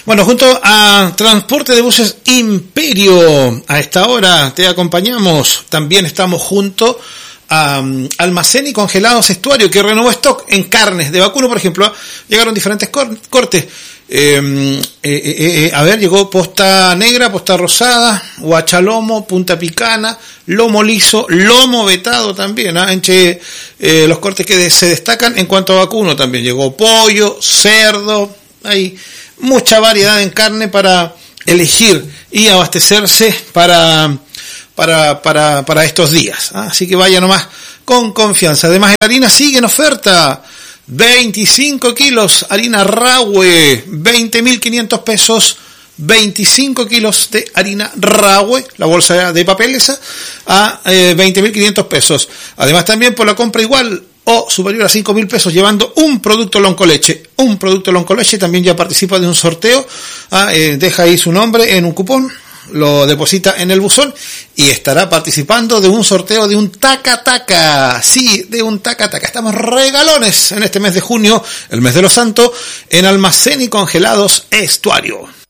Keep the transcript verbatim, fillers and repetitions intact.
Bueno, junto a Transporte de Buses Imperio, a esta hora te acompañamos. También estamos junto a um, Almacén y Congelados Estuario, que renovó stock en carnes de vacuno, por ejemplo. Llegaron diferentes cor- cortes. Eh, eh, eh, eh, a ver, llegó posta negra, posta rosada, guachalomo, punta picana, lomo liso, lomo vetado también, ¿eh? Entre eh, los cortes que de, se destacan en cuanto a vacuno también. Llegó pollo, cerdo, hay mucha variedad en carne para elegir y abastecerse para para para para estos días, ¿eh? Así que vaya nomás con confianza. Además, la harina sigue en oferta. veinticinco kilos, harina Rahue, veinte mil quinientos pesos, veinticinco kilos de harina Rahue, la bolsa de papel esa, a eh, veinte mil quinientos pesos. Además, también por la compra igual o superior a cinco mil pesos, llevando un producto Loncoleche. Un producto Loncoleche también ya participa de un sorteo, ah, eh, deja ahí su nombre en un cupón, lo deposita en el buzón y estará participando de un sorteo de un taca-taca. Sí, de un taca-taca. Estamos regalones en este mes de junio, el mes de los santos, en Almacén y Congelados Estuario.